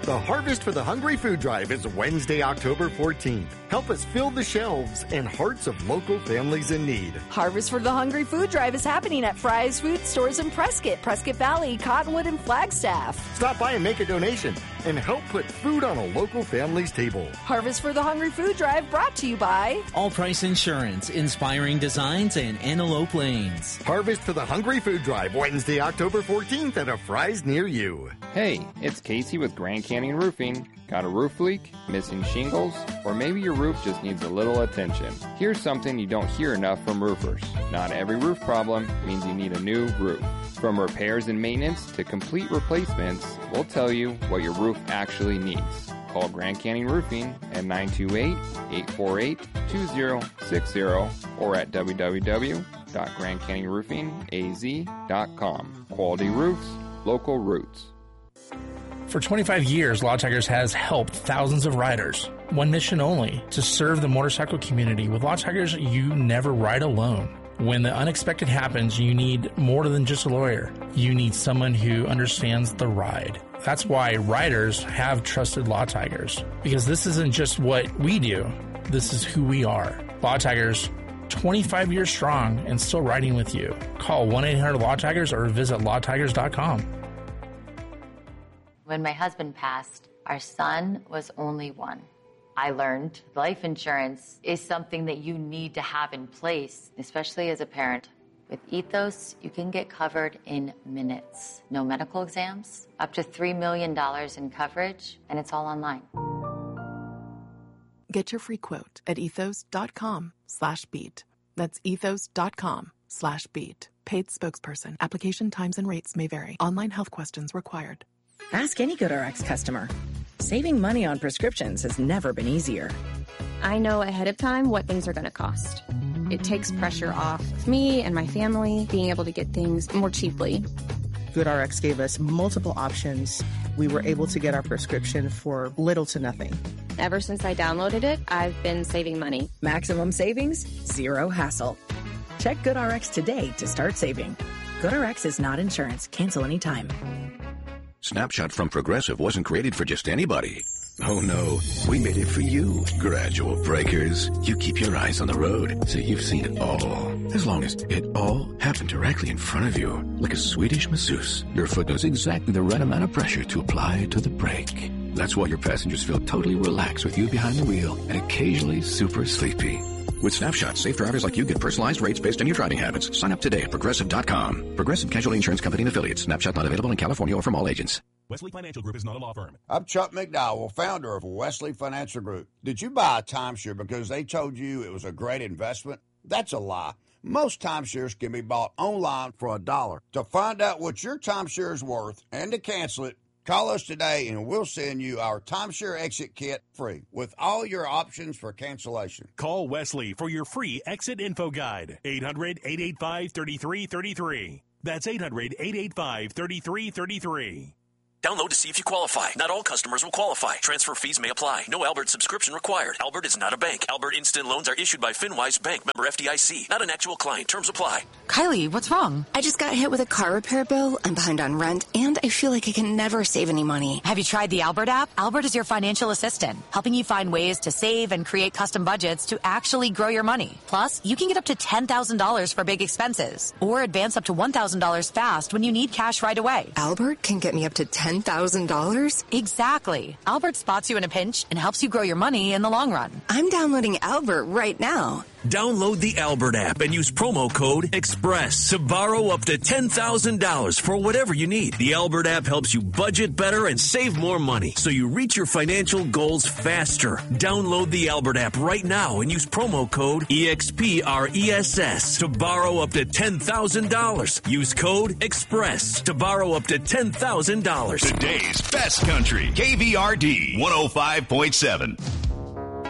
The Harvest for the Hungry food drive is Wednesday, October 14th. Help us fill the shelves and hearts of local families in need. Harvest for the Hungry food drive is happening at Fry's Food Stores in Prescott, Prescott Valley, Cottonwood, and Flagstaff. Stop by and make a donation and help put food on a local family's table. Harvest for the Hungry food drive brought to you by All Price Insurance, Inspiring Designs, and Antelope Lanes. Harvest for the Hungry food drive Wednesday, October 14th at a Fry's near you. Hey, it's Casey with Grand Canyon Roofing. Got a roof leak, missing shingles, or maybe your roof just needs a little attention? Here's something you don't hear enough from roofers. Not every roof problem means you need a new roof. From repairs and maintenance to complete replacements, we'll tell you what your roof actually needs. Call Grand Canyon Roofing at 928-848-2060 or at www.grandcanyonroofingaz.com. Quality roofs, local roots. For 25 years, Law Tigers has helped thousands of riders. One mission only, to serve the motorcycle community. With Law Tigers, you never ride alone. When the unexpected happens, you need more than just a lawyer. You need someone who understands the ride. That's why riders have trusted Law Tigers. Because this isn't just what we do, this is who we are. Law Tigers, 25 years strong and still riding with you. Call 1-800-LAW-TIGERS or visit lawtigers.com. When my husband passed, our son was only one. I learned life insurance is something that you need to have in place, especially as a parent. With Ethos, you can get covered in minutes. No medical exams, up to $3 million in coverage, and it's all online. Get your free quote at ethos.com/beat. That's ethos.com/beat. Paid spokesperson. Application times and rates may vary. Online health questions required. Ask any GoodRx customer. Saving money on prescriptions has never been easier. I know ahead of time what things are going to cost. It takes pressure off me and my family being able to get things more cheaply. GoodRx gave us multiple options. We were able to get our prescription for little to nothing. Ever since I downloaded it, I've been saving money. Maximum savings, zero hassle. Check GoodRx today to start saving. GoodRx is not insurance. Cancel anytime. Snapshot from Progressive wasn't created for just anybody. Oh no, we made it for you, gradual breakers. You keep your eyes on the road, so you've seen it all. As long as it all happened directly in front of you, like a Swedish masseuse, your foot knows exactly the right amount of pressure to apply to the brake. That's why your passengers feel totally relaxed with you behind the wheel and occasionally super sleepy. With Snapshot, safe drivers like you get personalized rates based on your driving habits. Sign up today at Progressive.com. Progressive Casualty Insurance Company and Affiliates. Snapshot not available in California or from all agents. Wesley Financial Group is not a law firm. I'm Chuck McDowell, founder of Wesley Financial Group. Did you buy a timeshare because they told you it was a great investment? That's a lie. Most timeshares can be bought online for $1. To find out what your timeshare is worth and to cancel it, call us today and we'll send you our timeshare exit kit free with all your options for cancellation. Call Wesley for your free exit info guide. 800-885-3333. That's 800-885-3333. Download to see if you qualify. Not all customers will qualify. Transfer fees may apply. No Albert subscription required. Albert is not a bank. Albert Instant Loans are issued by FinWise Bank, member FDIC. Not an actual client. Terms apply. Kylie, what's wrong? I just got hit with a car repair bill. I'm behind on rent, and I feel like I can never save any money. Have you tried the Albert app? Albert is your financial assistant, helping you find ways to save and create custom budgets to actually grow your money. Plus, you can get up to $10,000 for big expenses, or advance up to $1,000 fast when you need cash right away. Albert can get me up to $10,000? Exactly. Albert spots you in a pinch and helps you grow your money in the long run. I'm downloading Albert right now. Download the Albert app and use promo code EXPRESS to borrow up to $10,000 for whatever you need. The Albert app helps you budget better and save more money so you reach your financial goals faster. Download the Albert app right now and use promo code EXPRESS to borrow up to $10,000. Use code EXPRESS to borrow up to $10,000. Today's best country, KVRD 105.7.